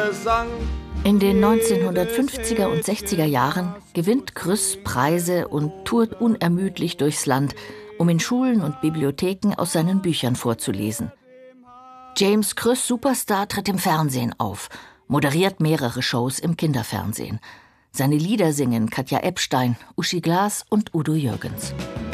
Gesang. In den 1950er und 60er Jahren gewinnt Krüss Preise und tourt unermüdlich durchs Land, um in Schulen und Bibliotheken aus seinen Büchern vorzulesen. James Krüss Superstar tritt im Fernsehen auf, moderiert mehrere Shows im Kinderfernsehen. Seine Lieder singen Katja Ebstein, Uschi Glas und Udo Jürgens.